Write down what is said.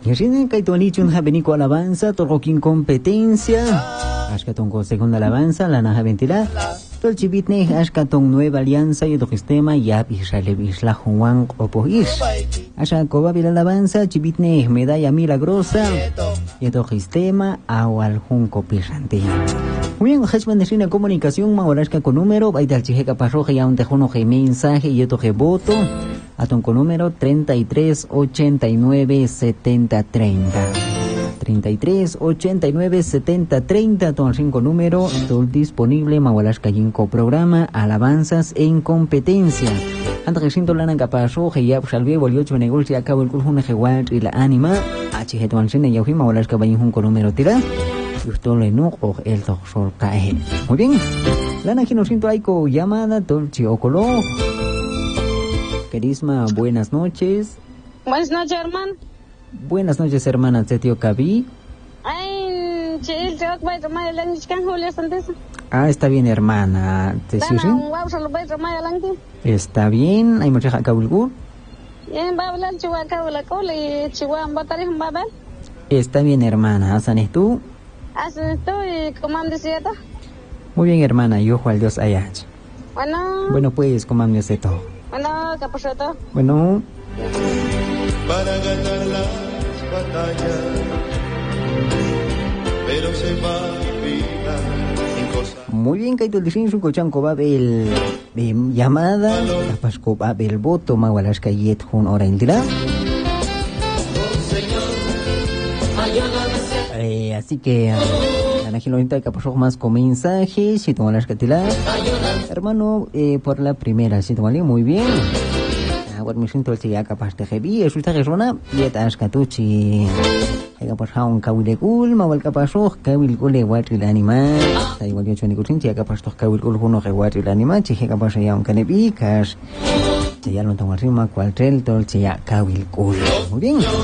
Recién Kaitonichun Javenico alabanza, Torroquín competencia, Ashkatongo segunda alabanza, la Naja Ventila, Tolchibitne, Ashkatong nueva alianza y sistema, Yap Israel Isla Juan Opoish, Ashakoba Vila alabanza, Chibitne, medalla milagrosa, y sistema, Awal Junco Pirante. Muy bien, Hachman de comunicación, Maurashka con número, Baital Chijeca Parroja, ya un tejono mensaje y otro voto. Atón con número 33 89 70 30. 33 89 70 30. Atón 5 número, todo disponible. Mahualashka Yinko programa Alabanzas en competencia. Antes que siento lana capazo, que ya salve volvió a negocio a cabo el curso de Jehual y la anima. HG Tuancene y Ojima, Mahualashka Bayinjun con número tira. Justo le no o el doctor cae. Muy bien. Lana que nos siento aiko llamada, Tolchi Ocolo. Carisma, buenas noches. Buenas noches, hermano. Buenas noches, hermana. Tetio Cabi. Está bien, hermana. Está bien. Hay mucha cabulgur. Está bien, hermana. ¿Hasanes tú? Muy bien, hermana. Yo Juan Dios Ayach. Bueno, pues, comando de todo. Bueno, ¿qué pasó todo? Bueno. Para ganar las batallas, pero se va mi vida en cosas. Muy bien, Kaito Lishin, su cochanco va el llamada, Pasco va el voto, Mahualashka Yet Hun Hora Indira. Así que Anagilonita que pasó más con mensajes, si tomas las catilas. Hermano, por la primera, si tomas muy bien. Ahora me siento el chilla capaz de heavy, eso está resona, y estas catuchi. Hay capaz a un cabilecul, mawal capazó, cabilcul de guatri el animal. Está igual de hecho en el cursin, chilla capaz de cabilcul uno que guatri el animal, chilla capaz de un canepicas. Chilla no tomo arriba, cual trel, todo el chilla cabilcul. Muy bien.